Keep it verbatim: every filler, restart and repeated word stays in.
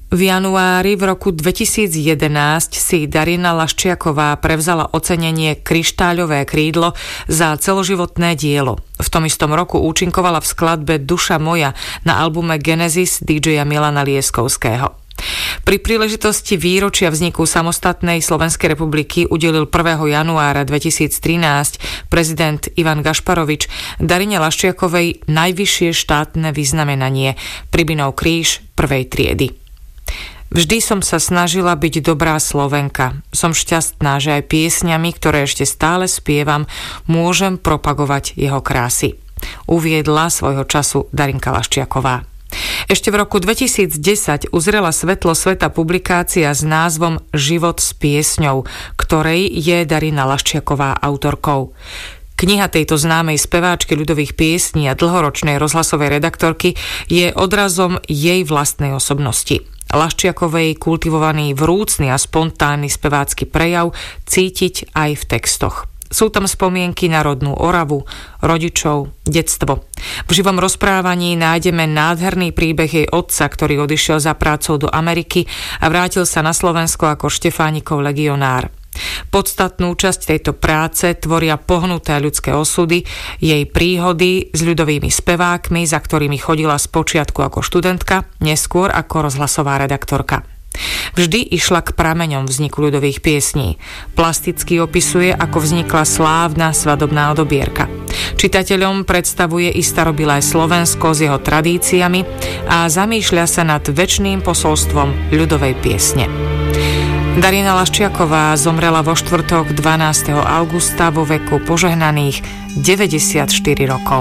V januári v roku dvetisícjedenásť si Darina Laščiaková prevzala ocenenie Kryštáľové krídlo za celoživotné dielo. V tom istom roku účinkovala v skladbe Duša moja na albume Genesis dý džeja Milana Lieskovského. Pri príležitosti výročia vzniku samostatnej Slovenskej republiky udelil prvého januára dvetisíctrinásť prezident Ivan Gašparovič Darine Laščiakovej najvyššie štátne vyznamenanie Pribinov kríž prvej triedy. Vždy som sa snažila byť dobrá Slovenka. Som šťastná, že aj piesňami, ktoré ešte stále spievam, môžem propagovať jeho krásy. Uviedla svojho času Darinka Laščiaková. Ešte v roku dvetisícdesať uzrela svetlo sveta publikácia s názvom Život s piesňou, ktorej je Darina Laščiaková autorkou. Kniha tejto známej speváčky ľudových piesní a dlhoročnej rozhlasovej redaktorky je odrazom jej vlastnej osobnosti. Laščiakovej kultivovaný vrúcny a spontánny spevácky prejav cítiť aj v textoch. Sú tam spomienky na rodnú Oravu, rodičov, detstvo. V živom rozprávaní nájdeme nádherný príbeh jej otca, ktorý odišiel za prácou do Ameriky a vrátil sa na Slovensko ako Štefánikov legionár. Podstatnú časť tejto práce tvoria pohnuté ľudské osudy, jej príhody s ľudovými spevákmi, za ktorými chodila spočiatku ako študentka, neskôr ako rozhlasová redaktorka. Vždy išla k prameňom vzniku ľudových piesní. Plasticky opisuje, ako vznikla slávna svadobná odobierka. Čitateľom predstavuje i starobilé Slovensko s jeho tradíciami a zamýšľa sa nad večným posolstvom ľudovej piesne. Darina Laščiaková zomrela vo štvrtok dvanásteho augusta vo veku požehnaných deväťdesiatštyri rokov.